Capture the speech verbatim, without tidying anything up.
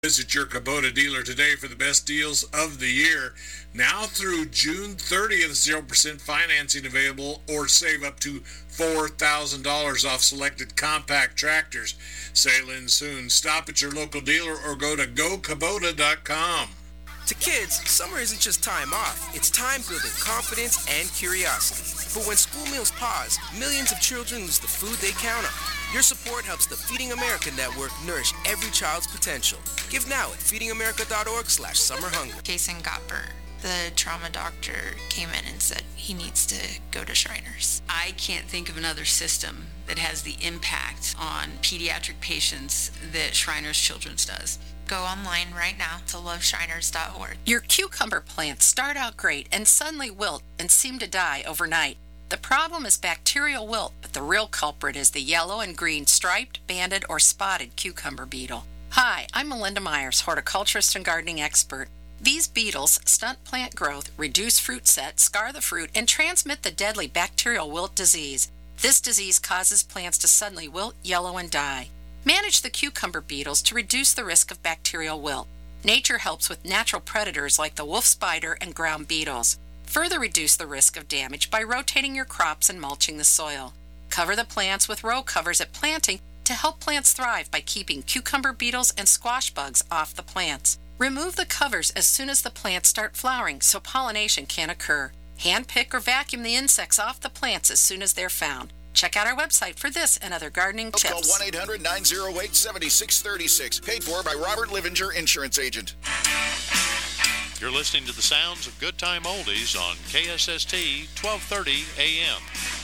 Visit your Kubota dealer today for the best deals of the year. Now through June thirtieth, zero percent financing available, or save up to four thousand dollars off selected compact tractors. Sail in soon. Stop at your local dealer or go to go kubota dot com. To kids, summer isn't just time off. It's time building confidence and curiosity. But when school meals pause, millions of children lose the food they count on. Your support helps the Feeding America Network nourish every child's potential. Give now at feeding america dot org slash summer hunger. Jason got burnt. The trauma doctor came in and said he needs to go to Shriners. I can't think of another system that has the impact on pediatric patients that Shriners Children's does. Go online right now to love shriners dot org. Your cucumber plants start out great and suddenly wilt and seem to die overnight. The problem is bacterial wilt, but the real culprit is the yellow and green striped, banded, or spotted cucumber beetle. Hi, I'm Melinda Myers, horticulturist and gardening expert. These beetles stunt plant growth, reduce fruit set, scar the fruit, and transmit the deadly bacterial wilt disease. This disease causes plants to suddenly wilt, yellow, and die. Manage the cucumber beetles to reduce the risk of bacterial wilt. Nature helps with natural predators like the wolf spider and ground beetles. Further reduce the risk of damage by rotating your crops and mulching the soil. Cover the plants with row covers at planting to help plants thrive by keeping cucumber beetles and squash bugs off the plants. Remove the covers as soon as the plants start flowering so pollination can occur. Hand pick or vacuum the insects off the plants as soon as they're found. Check out our website for this and other gardening tips. Call one eight hundred nine oh eight seven six three six. Paid for by Robert Livinger, Insurance Agent. You're listening to the sounds of Good Time Oldies on K S S T twelve thirty A M.